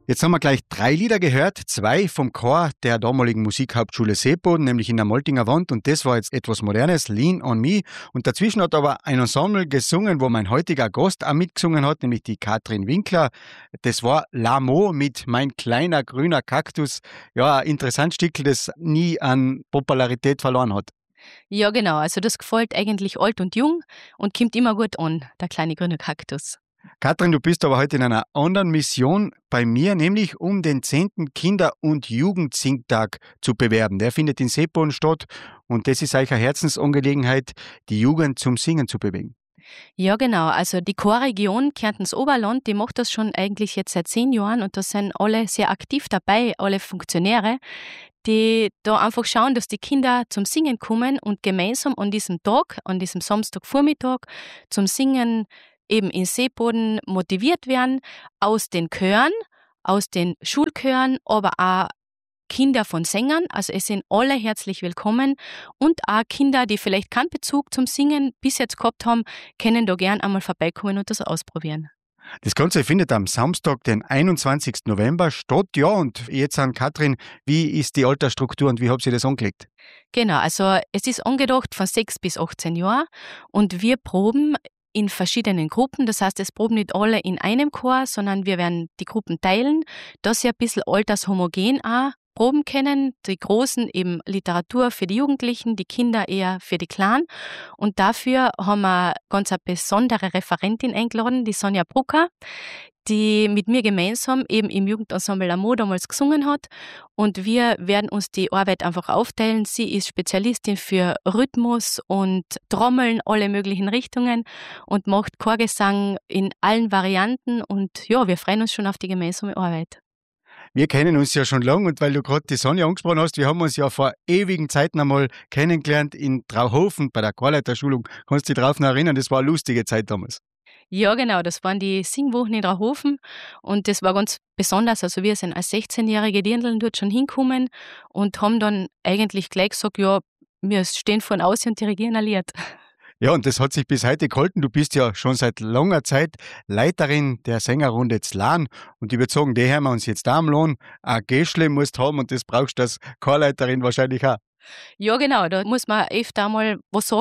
Jetzt haben wir gleich 3 Lieder gehört, 2 vom Chor der damaligen Musikhauptschule Seeboden, nämlich in der Moltinger Wand, und das war jetzt etwas Modernes, Lean on Me. Und dazwischen hat aber ein Ensemble gesungen, wo mein heutiger Gast auch mitgesungen hat, nämlich die Katrin Winkler. Das war L'Amo mit Mein kleiner grüner Kaktus. Ja, ein interessantes Stückchen, das nie an Popularität verloren hat. Ja, genau. Also das gefällt eigentlich alt und jung und kommt immer gut an, der kleine grüne Kaktus. Katrin, du bist aber heute in einer anderen Mission bei mir, nämlich um den 10. Kinder- und Jugendsingtag zu bewerben. Der findet in Seeboden statt und das ist euch eine Herzensangelegenheit, die Jugend zum Singen zu bewegen. Ja, genau. Also die Chorregion Kärntens Oberland, die macht das schon eigentlich jetzt seit 10 Jahren und da sind alle sehr aktiv dabei, alle Funktionäre, die da einfach schauen, dass die Kinder zum Singen kommen und gemeinsam an diesem Tag, an diesem Samstagvormittag zum Singen eben in Seeboden motiviert werden, aus den Chören, aus den Schulchören, aber auch Kinder von Sängern, also es sind alle herzlich willkommen und auch Kinder, die vielleicht keinen Bezug zum Singen bis jetzt gehabt haben, können da gern einmal vorbeikommen und das ausprobieren. Das Ganze findet am Samstag, den 21. November statt. Ja, und jetzt an Katrin, wie ist die Altersstruktur und wie habt ihr das angelegt? Genau, also es ist angedacht von 6 bis 18 Jahren und wir proben in verschiedenen Gruppen. Das heißt, es proben nicht alle in einem Chor, sondern wir werden die Gruppen teilen, dass sie ein bisschen altershomogen auch proben können. Die Großen eben Literatur für die Jugendlichen, die Kinder eher für die Kleinen. Und dafür haben wir ganz eine besondere Referentin eingeladen, die Sonja Brucker, die mit mir gemeinsam eben im Jugendensemble L'Amo damals gesungen hat. Und wir werden uns die Arbeit einfach aufteilen. Sie ist Spezialistin für Rhythmus und Trommeln, alle möglichen Richtungen und macht Chorgesang in allen Varianten. Und ja, wir freuen uns schon auf die gemeinsame Arbeit. Wir kennen uns ja schon lange und weil du gerade die Sonja angesprochen hast, wir haben uns ja vor ewigen Zeiten einmal kennengelernt in Trauhofen bei der Chorleiterschulung. Kannst du dich drauf noch erinnern? Das war eine lustige Zeit damals. Ja, genau, das waren die Singwochen in Trauhofen und das war ganz besonders. Also wir sind als 16-jährige Dirndln dort schon hingekommen und haben dann eigentlich gleich gesagt, ja, wir stehen vorne aus und dirigieren ein Lied. Ja, und das hat sich bis heute gehalten. Du bist ja schon seit langer Zeit Leiterin der Sängerrunde Zlan. Und ich würde sagen, die hören wir uns jetzt auch am Lohn. Ein Gäschle musst du haben und das brauchst du als Chorleiterin wahrscheinlich auch. Ja, genau, da muss man öfter mal was sagen.